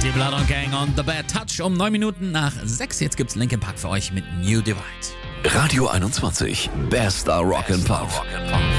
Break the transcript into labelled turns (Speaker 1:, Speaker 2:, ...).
Speaker 1: Die Blood on Gang on the Bad Touch um 9 Minuten nach 6. Jetzt gibt's Linkin Park für euch mit New Divide.
Speaker 2: Radio 21, Best Rock and Pop.